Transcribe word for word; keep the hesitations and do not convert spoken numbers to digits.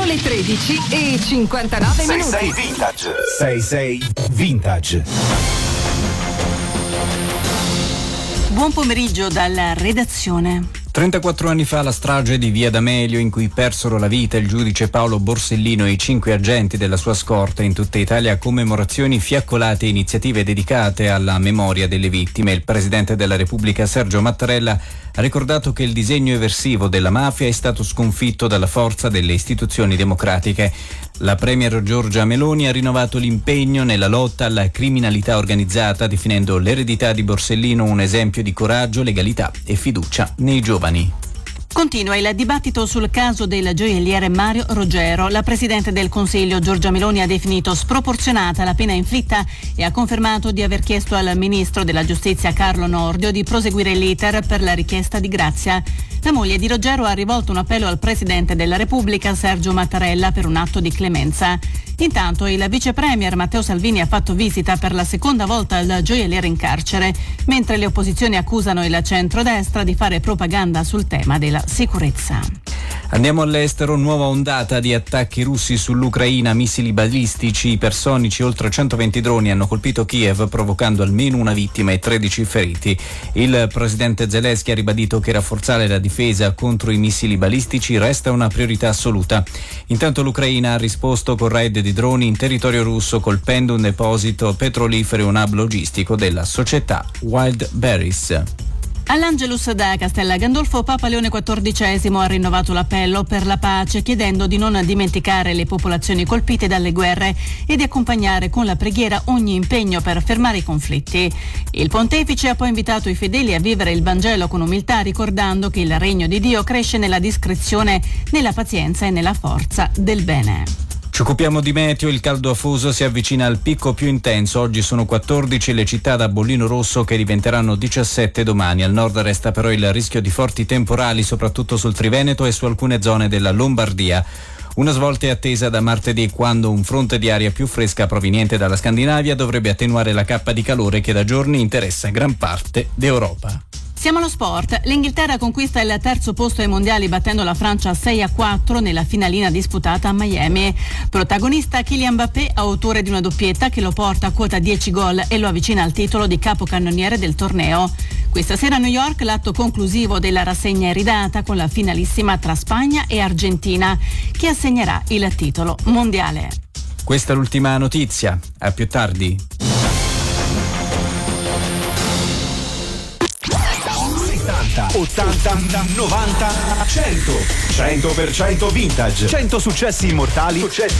le tredici e cinquantanove minuti. sei sei Vintage. sei sei Vintage. Buon pomeriggio dalla redazione. trentaquattro anni fa la strage di Via D'Amelio, in cui persero la vita il giudice Paolo Borsellino e i cinque agenti della sua scorta. In tutta Italia commemorazioni, fiaccolate e iniziative dedicate alla memoria delle vittime. Il presidente della Repubblica Sergio Mattarella ha ricordato che il disegno eversivo della mafia è stato sconfitto dalla forza delle istituzioni democratiche. La premier Giorgia Meloni ha rinnovato l'impegno nella lotta alla criminalità organizzata, definendo l'eredità di Borsellino un esempio di coraggio, legalità e fiducia nei giovani. Continua il dibattito sul caso del gioielliere Mario Roggero. La Presidente del Consiglio Giorgia Meloni ha definito sproporzionata la pena inflitta e ha confermato di aver chiesto al Ministro della Giustizia Carlo Nordio di proseguire l'iter per la richiesta di grazia. La moglie di Roggero ha rivolto un appello al Presidente della Repubblica Sergio Mattarella per un atto di clemenza. Intanto il vice premier Matteo Salvini ha fatto visita per la seconda volta al gioielliere in carcere, mentre le opposizioni accusano il centrodestra di fare propaganda sul tema della sicurezza. Andiamo all'estero. Nuova ondata di attacchi russi sull'Ucraina, missili balistici, ipersonici, oltre centoventi droni hanno colpito Kiev, provocando almeno una vittima e tredici feriti. Il presidente Zelensky ha ribadito che rafforzare la difesa contro i missili balistici resta una priorità assoluta. Intanto l'Ucraina ha risposto con raid di droni in territorio russo, colpendo un deposito petrolifero e un hub logistico della società Wildberries. All'Angelus da Castella Gandolfo, Papa Leone quattordicesimo ha rinnovato l'appello per la pace, chiedendo di non dimenticare le popolazioni colpite dalle guerre e di accompagnare con la preghiera ogni impegno per fermare i conflitti. Il pontefice ha poi invitato i fedeli a vivere il Vangelo con umiltà, ricordando che il regno di Dio cresce nella discrezione, nella pazienza e nella forza del bene. Ci occupiamo di meteo. Il caldo afoso si avvicina al picco più intenso. Oggi sono quattordici le città da bollino rosso, che diventeranno diciassette domani. Al nord resta però il rischio di forti temporali, soprattutto sul Triveneto e su alcune zone della Lombardia. Una svolta è attesa da martedì, quando un fronte di aria più fresca proveniente dalla Scandinavia dovrebbe attenuare la cappa di calore che da giorni interessa gran parte d'Europa. Siamo allo sport. L'Inghilterra conquista il terzo posto ai mondiali, battendo la Francia sei a quattro nella finalina disputata a Miami. Protagonista Kylian Mbappé, autore di una doppietta che lo porta a quota dieci gol e lo avvicina al titolo di capocannoniere del torneo. Questa sera a New York l'atto conclusivo della rassegna è ridata con la finalissima tra Spagna e Argentina, che assegnerà il titolo mondiale. Questa è l'ultima notizia. A più tardi. ottanta, novanta, cento. cento per cento vintage. cento successi immortali. Successi